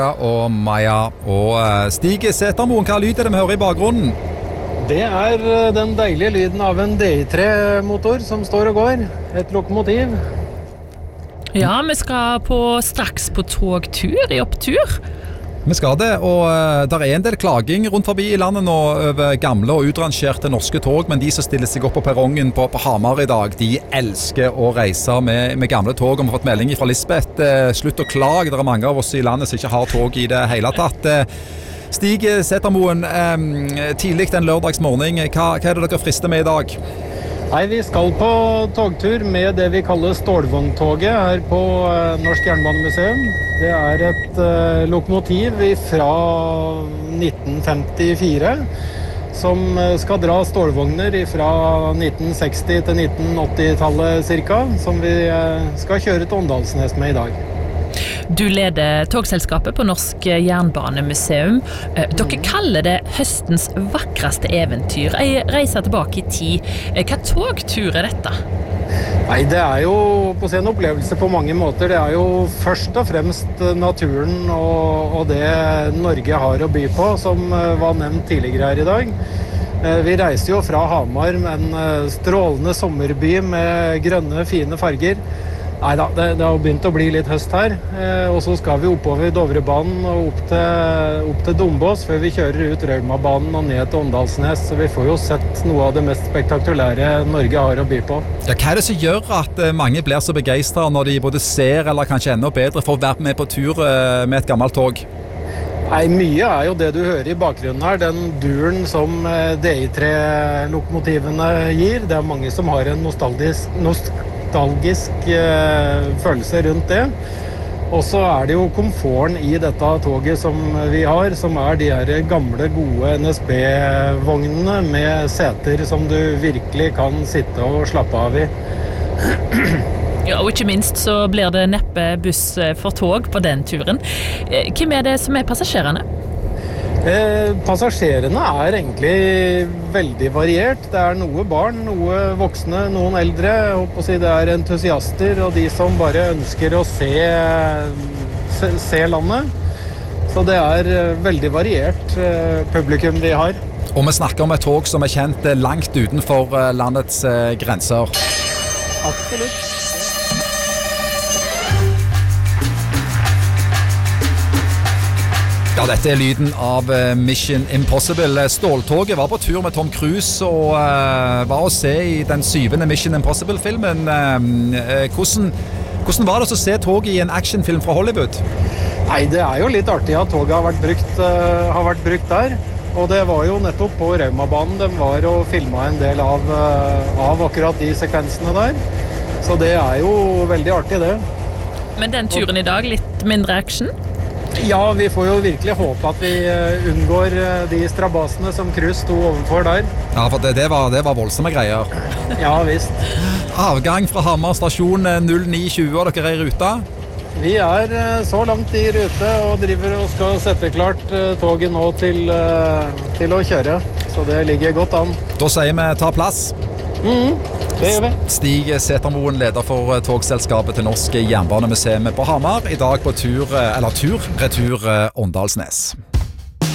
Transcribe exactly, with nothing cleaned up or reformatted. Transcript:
Og Maja og Stig Setermoen, hva lyd er det vi hører i bakgrunnen? Det er den deilige lyden av en D I tre-motor som står og går, et lokomotiv. Ja, vi skal på, straks på togtur, i opptur. Vi skal det, og uh, der er en del klaging rundt forbi i landet nå over gamle og utrangerte norske tog, men de som stiller seg opp på perrongen på, på Hamar i dag, de elsker å reise med, med gamle tog. Og vi har fått melding fra Lisbeth, uh, slutt å klage, det er mange av oss i landet som ikke har tog i det hele tatt. Uh, Stig Setermoen, um, tidlig den lørdagsmorgen, hva, hva er det dere frister med i dag? Nei, vi skal på togtur med det vi kaller stålvogntoget her på uh, Norsk Jernbanemuseum. Det er et uh, lokomotiv fra nitten femtifire som uh, skal dra stålvogner fra nitten seksti til nitten åtti-tallet cirka, som vi uh, skal kjøre til Åndalsnes med i dag. Du leder togselskapet på Norsk Jernbanemuseum. Dere kaller det høstens vakreste eventyr. Jeg reiser tilbake i tid. Hva togtur er dette? Nei, det er jo på å si en opplevelse på mange måter. Det er jo først og fremst naturen og, og det Norge har å by på, som var nevnt tidligere her i dag. Vi reiser jo fra Hamar, en strålende sommerby med grønne, fine farger. Neida, det, det har begynt å bli litt høst her, eh, og så skal vi oppover Dovrebanen og opp til, opp til Dombås før vi kjører ut Raumabanen og ned til Åndalsnes, så vi får jo sett noe av det mest spektakulære Norge har å by på. Ja, hva er det som gjør at mange blir så begeistret når de både ser eller kanskje enda bedre får være med på tur med et gammelt tog? Nei, mye er jo det du hører i bakgrunnen her, den duren som D I tre-lokomotivene gir. Det er mange som har en nostalgisk, nostalgisk nostalgisk eh, følelse rundt det. Og så er det jo komforten i dette toget som vi har, som er de her gamle, gode N S B-vognene med seter som du virkelig kan sitte og slappe av i. Ja, og ikke minst så blir det neppe buss for tog på den turen. Hvem er det som er passasjerene? Eh, passasjerene er egentlig veldig variert. Det er noe barn, noe voksne, noen eldre. Jeg håper å si det er entusiaster og de som bare ønsker å se, se, se landet. Så det er veldig variert eh, publikum vi har. Og vi snakker om et tog som er kjent langt utenfor landets eh, grenser. Absolutt. Ja, dette er lyden av Mission Impossible. Ståltoget var på tur med Tom Cruise og uh, var å se i den syvende Mission Impossible-filmen. Uh, uh, hvordan, hvordan var det å se toget i en actionfilm fra Hollywood? Nei, det er jo litt artig at toget har vært brukt, uh, har vært brukt der. Og det var jo nettopp på Raumabanen de var og filmet en del av, uh, av akkurat de sekvensene der. Så det er jo veldig artig, det. Men den turen i dag, litt mindre action? Ja, vi får jo virkelig håpe at vi unngår de strabasene som Cruise sto overfor der. Ja, for det, det, var, det var voldsomme greier. Ja, visst. Avgang fra Hamar stasjon null ni tjue, og dere er i ruta? Vi er så langt i rute og driver og skal sette klart toget nå til, til å kjøre. Så det ligger godt an. Da sier vi ta plass. Mhm. Det gjør vi. Stig Setermoen, leder for togselskapet til Norsk Jernbanemuseum på Hamar. I dag på tur, eller tur, retur Åndalsnes.